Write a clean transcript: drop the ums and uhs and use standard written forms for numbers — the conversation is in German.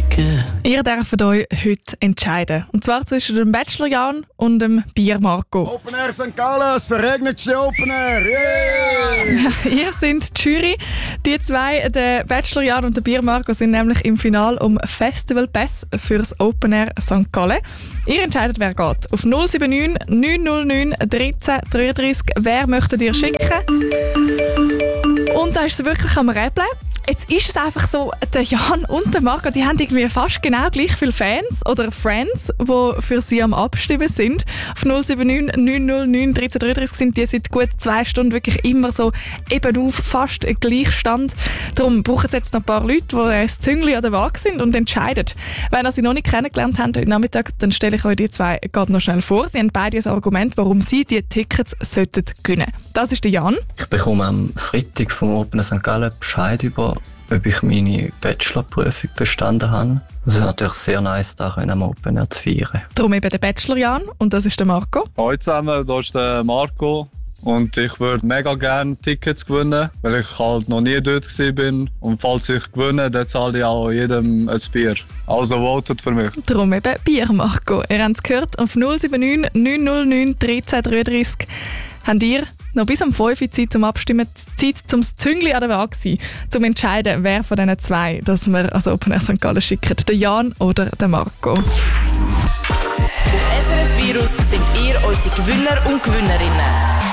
Ihr dürft euch heute entscheiden. Und zwar zwischen dem Bachelor Jan und dem Bier Marco. Open Air St. Gallen, das verregnetste Open Air. Yeah! Ja, ihr seid die Jury. Die zwei, der Bachelor Jan und der Bier Marco, sind nämlich im Finale um Festival Pass für das Open Air St. Gallen. Ihr entscheidet, wer geht. Auf 079 909 13 33. Wer möchtet ihr schicken? Und da ist sie wirklich am Räppeln. Jetzt ist es einfach so, der Jan und der Marco, die haben irgendwie fast genau gleich viele Fans oder Friends, die für sie am Abstimmen sind. Auf 079 909 1333 sind die seit gut 2 Stunden wirklich immer so eben auf fast Gleichstand. Darum brauchen sie jetzt noch ein paar Leute, die das Züngli an der Waage sind und entscheiden. Wenn ihr sie noch nicht kennengelernt habt heute Nachmittag, dann stelle ich euch die zwei gerade noch schnell vor. Sie haben beide ein Argument, warum sie die Tickets sollten gewinnen. Das ist der Jan. Ich bekomme am Freitag vom Open St. Gallen Bescheid über, ob ich meine Bachelorprüfung bestanden habe. Es ist natürlich sehr nice, da am Open Air zu feiern. Darum eben der Bachelor Jan und das ist der Marco. Hallo zusammen, hier ist der Marco. Und ich würde mega gerne Tickets gewinnen, weil ich halt noch nie dort war. Und falls ich gewinne, dann zahle ich auch jedem ein Bier. Also votet für mich. Darum eben Bier Marco. Ihr habt es gehört, auf 079 909 13 33 habt ihr noch bis um 5 Uhr Zeit zum Abstimmen, Zeit zum Züngli an der Waage sein, zum entscheiden, wer von diesen zwei, dass wir als Open Air St. Gallen schicken, der Jan oder der Marco. Auf SRF Virus sind ihr unsere Gewinner und Gewinnerinnen.